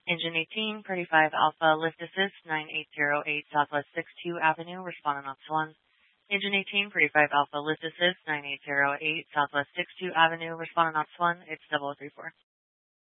Engine 18, Pretty 5 Alpha, lift assist 9808 Southwest 62 Avenue, responding on 1. Engine 18, Pretty 5 Alpha, lift assist 9808 Southwest 62 Avenue, responding on 1, it's 0034.